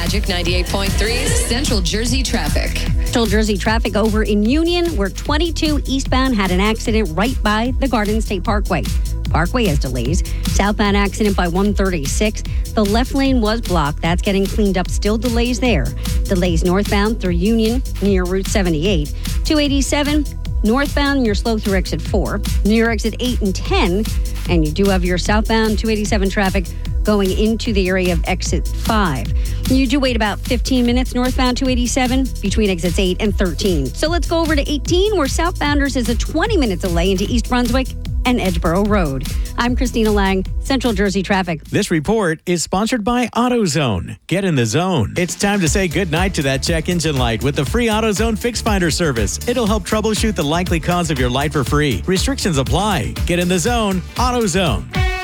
Magic 98.3's Central Jersey traffic. Central Jersey traffic over in Union, where 22 eastbound had an accident right by the Garden State Parkway. Parkway has delays. Southbound accident by 136. The left lane was blocked. That's getting cleaned up. Still delays there. Delays northbound through Union near Route 78. 287 northbound, you're slow through exit 4. Near exit 8 and 10. And you do have your southbound 287 traffic going into the area of exit 5. You do wait about 15 minutes northbound 287 between exits 8 and 13. So let's go over to 18, where southbounders is a 20-minute delay into East Brunswick and Edgeboro Road. I'm Christina Lang, Central Jersey traffic. This report is sponsored by AutoZone. Get in the zone. It's time to say goodnight to that check engine light with the free AutoZone Fix Finder service. It'll help troubleshoot the likely cause of your light for free. Restrictions apply. Get in the zone. AutoZone.